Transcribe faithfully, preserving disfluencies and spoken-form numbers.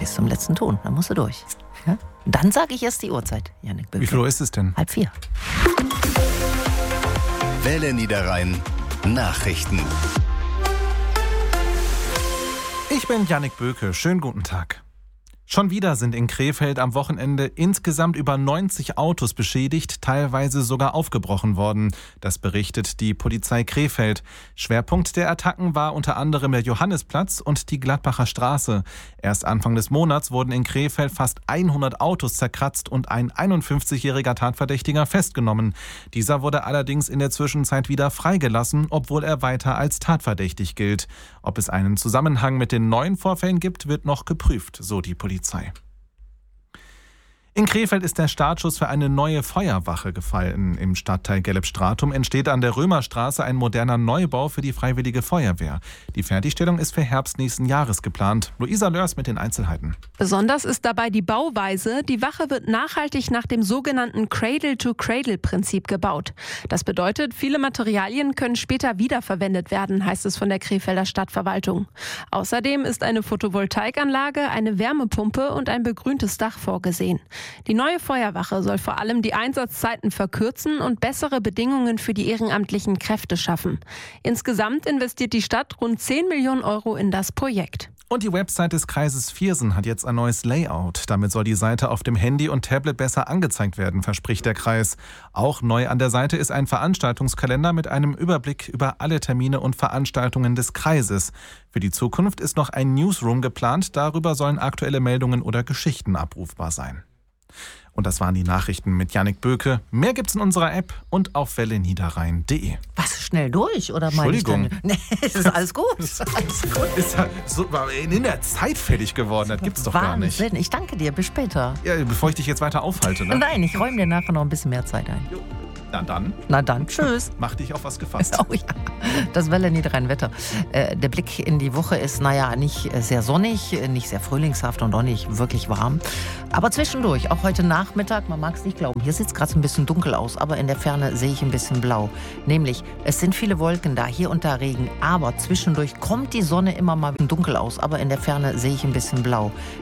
bis zum letzten Ton. Dann musst du durch. Ja? Dann sage ich erst die Uhrzeit, Jannik Böke. Wie viel Uhr ist es denn? Halb vier. Welle Niederrhein Nachrichten. Ich bin Jannik Böke. Schönen guten Tag. Schon wieder sind in Krefeld am Wochenende insgesamt über neunzig Autos beschädigt, teilweise sogar aufgebrochen worden. Das berichtet die Polizei Krefeld. Schwerpunkt der Attacken war unter anderem der Johannesplatz und die Gladbacher Straße. Erst Anfang des Monats wurden in Krefeld fast hundert Autos zerkratzt und ein einundfünfzigjähriger Tatverdächtiger festgenommen. Dieser wurde allerdings in der Zwischenzeit wieder freigelassen, obwohl er weiter als tatverdächtig gilt. Ob es einen Zusammenhang mit den neuen Vorfällen gibt, wird noch geprüft, so die Polizei. In Krefeld ist der Startschuss für eine neue Feuerwache gefallen. Im Stadtteil Gelb-Stratum entsteht an der Römerstraße ein moderner Neubau für die Freiwillige Feuerwehr. Die Fertigstellung ist für Herbst nächsten Jahres geplant. Luisa Lörs mit den Einzelheiten. Besonders ist dabei die Bauweise. Die Wache wird nachhaltig nach dem sogenannten Cradle-to-Cradle-Prinzip gebaut. Das bedeutet, viele Materialien können später wiederverwendet werden, heißt es von der Krefelder Stadtverwaltung. Außerdem ist eine Photovoltaikanlage, eine Wärmepumpe und ein begrüntes Dach vorgesehen. Die neue Feuerwache soll vor allem die Einsatzzeiten verkürzen und bessere Bedingungen für die ehrenamtlichen Kräfte schaffen. Insgesamt investiert die Stadt rund zehn Millionen Euro in das Projekt. Und die Website des Kreises Viersen hat jetzt ein neues Layout. Damit soll die Seite auf dem Handy und Tablet besser angezeigt werden, verspricht der Kreis. Auch neu an der Seite ist ein Veranstaltungskalender mit einem Überblick über alle Termine und Veranstaltungen des Kreises. Für die Zukunft ist noch ein Newsroom geplant. Darüber sollen aktuelle Meldungen oder Geschichten abrufbar sein. Und das waren die Nachrichten mit Jannik Böke. Mehr gibt's in unserer App und auf welle niederrhein punkt de. Was, schnell durch? Oder meine ich Entschuldigung. dann? Nee, es ist alles gut. Alles gut. Ist ja so in der Zeit fertig geworden, das gibt's doch gar nicht. Wahnsinn, ich danke dir, bis später. Ja, bevor ich dich jetzt weiter aufhalte, ne? Nein, ich räume dir nachher noch ein bisschen mehr Zeit ein. Na dann, Na dann, tschüss. mach dich auf was gefasst. Oh ja, das Welle Niederrhein Wetter. Äh, der Blick in die Woche ist, naja, nicht sehr sonnig, nicht sehr frühlingshaft und auch nicht wirklich warm. Aber zwischendurch, auch heute Nachmittag, man mag es nicht glauben, hier sieht es gerade so ein bisschen dunkel aus, aber in der Ferne sehe ich ein bisschen blau. Nämlich, es sind viele Wolken da, hier und da Regen, aber zwischendurch kommt die Sonne immer mal dunkel aus, aber in der Ferne sehe ich ein bisschen blau.